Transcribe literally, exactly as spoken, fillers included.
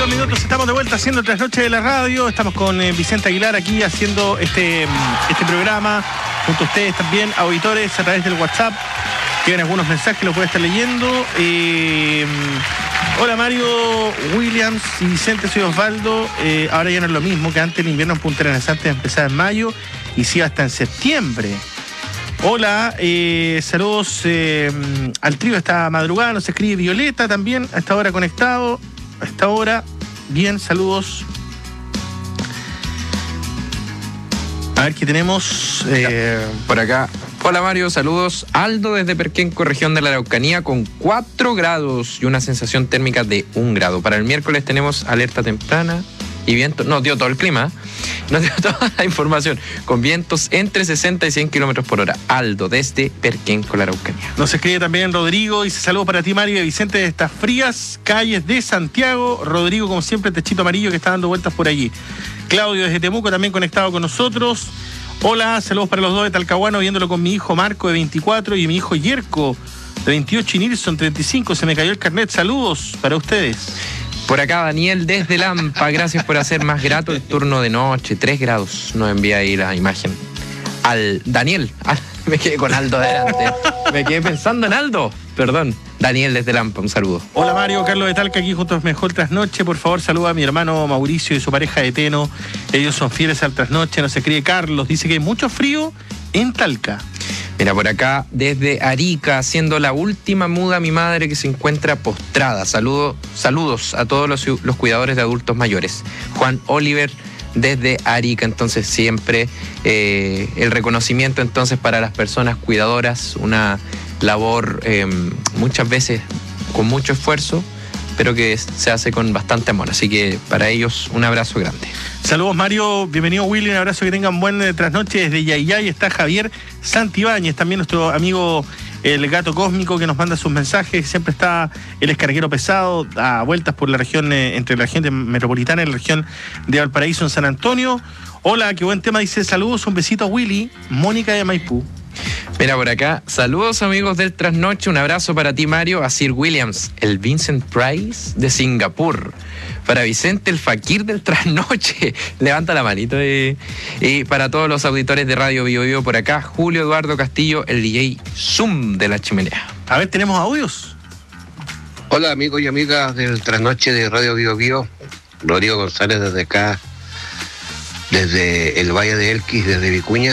veintidós minutos, estamos de vuelta haciendo Trasnoche de la Radio. Estamos con eh, Vicente Aguilar aquí haciendo este, este programa junto a ustedes también, auditores, a través del WhatsApp. Tienen algunos mensajes, los voy a estar leyendo. Eh, hola Mario, Williams y Vicente, soy Osvaldo. Eh, ahora ya no es lo mismo que antes. El invierno en Punta Arenas antes empezaba en mayo y sí hasta en septiembre. Hola, eh, saludos eh, al trío esta madrugada, nos escribe Violeta también, a esta hora conectado, a esta hora, bien, saludos. A ver qué tenemos eh, por acá. Hola Mario, saludos. Aldo desde Perquenco, región de la Araucanía, con cuatro grados y una sensación térmica de un grado. Para el miércoles tenemos alerta temprana y viento, no dio todo el clima, nos dio toda la información, con vientos entre sesenta y cien kilómetros por hora. Aldo, desde Perquenco, la Araucanía. Nos escribe también Rodrigo, dice saludos para ti Mario y Vicente de estas frías calles de Santiago. Rodrigo, como siempre, techito amarillo que está dando vueltas por allí. Claudio desde Temuco también conectado con nosotros. Hola, saludos para los dos de Talcahuano, viéndolo con mi hijo Marco de veinticuatro y mi hijo Yerko de veintiocho y Nilson treinta y cinco. Se me cayó el carnet, saludos para ustedes. Por acá Daniel desde Lampa, gracias por hacer más grato el turno de noche. tres grados nos envía ahí la imagen. Al Daniel, ah, me quedé con Aldo delante. Me quedé pensando en Aldo, perdón. Daniel desde Lampa, un saludo. Hola Mario, Carlos de Talca aquí junto a Mejor Trasnoche. Por favor, saluda a mi hermano Mauricio y su pareja de Teno. Ellos son fieles al Trasnoche. Nos escribe Carlos, dice que hay mucho frío en Talca. Mira, por acá, desde Arica, haciendo la última muda, mi madre que se encuentra postrada. Saludo, saludos a todos los, los cuidadores de adultos mayores. Juan Oliver, desde Arica, entonces siempre eh, el reconocimiento entonces para las personas cuidadoras, una labor eh, muchas veces con mucho esfuerzo, pero que se hace con bastante amor. Así que para ellos un abrazo grande. Saludos Mario, bienvenido Willy, un abrazo, que tengan buen eh, trasnoche. Desde Yayay está Javier Santibáñez, también nuestro amigo el Gato Cósmico que nos manda sus mensajes. Siempre está el escarguero pesado a vueltas por la región, eh, entre la región de metropolitana y la región de Valparaíso en San Antonio. Hola, qué buen tema, dice saludos, un besito a Willy, Mónica de Maipú. Mira por acá, saludos amigos del Trasnoche, un abrazo para ti Mario, a Sir Williams, el Vincent Price de Singapur, para Vicente el Fakir del Trasnoche, levanta la manito, y, y para todos los auditores de Radio Bio Bio por acá, Julio Eduardo Castillo, el D J Zoom de la Chimenea. A ver, tenemos audios. Hola amigos y amigas del Trasnoche de Radio Bio Bio, Rodrigo González desde acá, desde el Valle de Elquis, desde Vicuña.